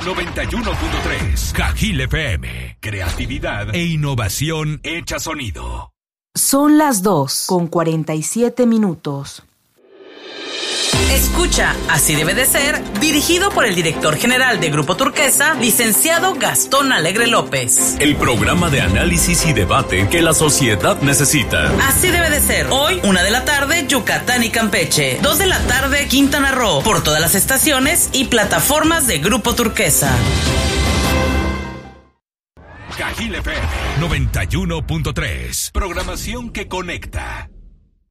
91.3. Cajil FM. Creatividad e innovación hecha sonido. Son las 2:47. Escucha, Así debe de ser, dirigido por el director general de Grupo Turquesa, licenciado Gastón Alegre López. El programa de análisis y debate que la sociedad necesita. Así debe de ser. Hoy, 1:00 p.m, Yucatán y Campeche. 2:00 p.m, Quintana Roo. Por todas las estaciones y plataformas de Grupo Turquesa. Cajil FM 91.3. Programación que conecta.